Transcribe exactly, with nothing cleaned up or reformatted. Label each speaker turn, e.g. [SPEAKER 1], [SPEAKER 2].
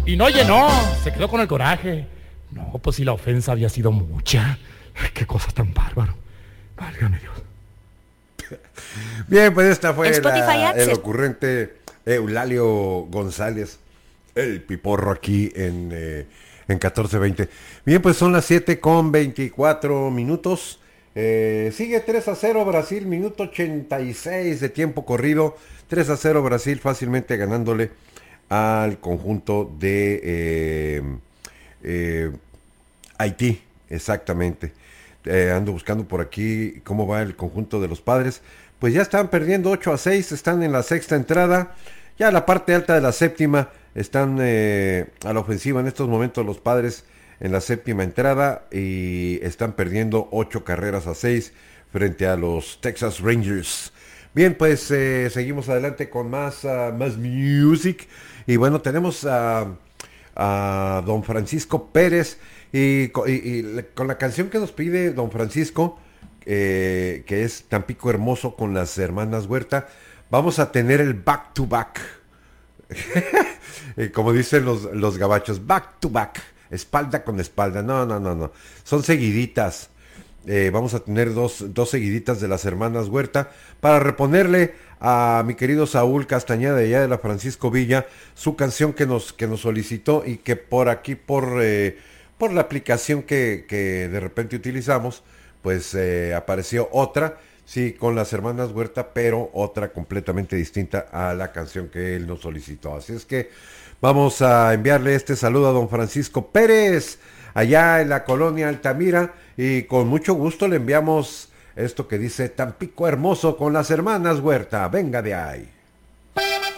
[SPEAKER 1] Y no llenó, se quedó con el coraje. No, pues si la ofensa había sido mucha. Qué cosa tan bárbaro. Válgame Dios.
[SPEAKER 2] Bien, pues esta fue
[SPEAKER 3] Spotify
[SPEAKER 2] la, el
[SPEAKER 3] Access.
[SPEAKER 2] ocurrente Eulalio González, el piporro aquí en, eh, en catorce veinte. Bien, pues son las siete con veinticuatro minutos. Eh, sigue tres a cero Brasil, minuto ochenta y seis de tiempo corrido. tres a cero Brasil, fácilmente ganándole al conjunto de eh, eh, Haití, exactamente. Eh, ando buscando por aquí cómo va el conjunto de los Padres. Pues ya están perdiendo ocho a seis, están en la sexta entrada. Ya la parte alta de la séptima están eh, a la ofensiva en estos momentos los Padres en la séptima entrada y están perdiendo ocho carreras a seis frente a los Texas Rangers. Bien, pues eh, seguimos adelante con más, uh, más music. Y bueno, tenemos a, a don Francisco Pérez y, y, y con la canción que nos pide don Francisco, eh, que es Tampico Hermoso con las hermanas Huerta, vamos a tener el back to back. eh, como dicen los, los gabachos, back to back, espalda con espalda. No, no, no, no. Son seguiditas. Eh, vamos a tener dos, dos seguiditas de las hermanas Huerta para reponerle a mi querido Saúl Castañeda de allá de la Francisco Villa su canción que nos, que nos solicitó y que por aquí, por, eh, por la aplicación que, que de repente utilizamos, pues eh, apareció otra, sí, con las hermanas Huerta, pero otra completamente distinta a la canción que él nos solicitó. Así es que vamos a enviarle este saludo a don Francisco Pérez, allá en la colonia Altamira, y con mucho gusto le enviamos esto que dice Tampico Hermoso con las hermanas Huerta. Venga de ahí.